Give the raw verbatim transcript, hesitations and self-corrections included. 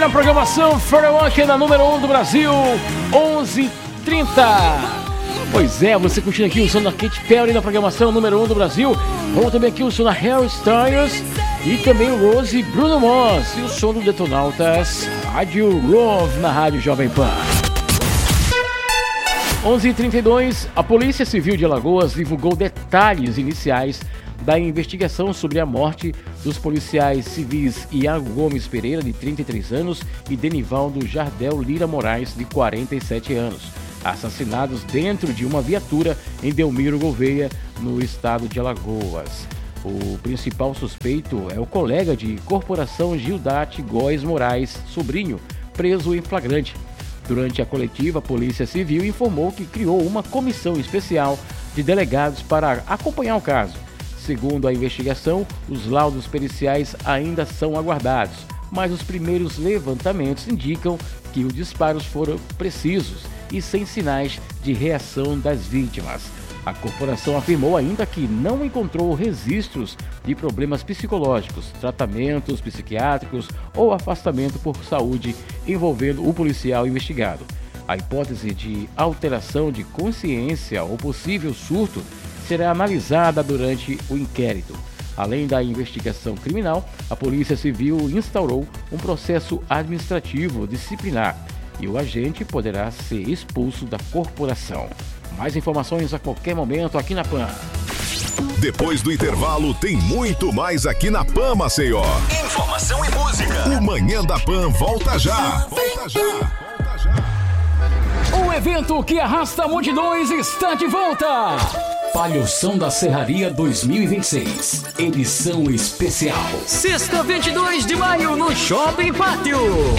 Na programação Firework na número um do Brasil, onze e trinta. Pois é, você curtindo aqui o som da Katy Perry na programação número um do Brasil. Vamos também aqui o som da Harry Styles e também o Rose e Bruno Mars. E o som do Detonautas, Rádio Love na Rádio Jovem Pan. onze e trinta e dois, a Polícia Civil de Alagoas divulgou detalhes iniciais da investigação sobre a morte dos policiais civis Iago Gomes Pereira, de trinta e três anos, e Denivaldo Jardel Lira Moraes, de quarenta e sete anos, assassinados dentro de uma viatura em Delmiro Gouveia, no estado de Alagoas. O principal suspeito é o colega de corporação Gildate Góes Moraes, sobrinho, preso em flagrante. Durante a coletiva, a Polícia Civil informou que criou uma comissão especial de delegados para acompanhar o caso. Segundo a investigação, os laudos periciais ainda são aguardados, mas os primeiros levantamentos indicam que os disparos foram precisos e sem sinais de reação das vítimas. A corporação afirmou ainda que não encontrou registros de problemas psicológicos, tratamentos psiquiátricos ou afastamento por saúde envolvendo o policial investigado. A hipótese de alteração de consciência ou possível surto será analisada durante o inquérito. Além da investigação criminal, a Polícia Civil instaurou um processo administrativo disciplinar e o agente poderá ser expulso da corporação. Mais informações a qualquer momento aqui na Pan. Depois do intervalo tem muito mais aqui na Pan Maceió. Informação e música. O Manhã da Pan volta já. Volta já. Volta já. O evento que arrasta multidões está de volta. Palhoção da Serraria dois mil e vinte e seis, edição especial. Sexta, vinte e dois de maio, no Shopping Pátio.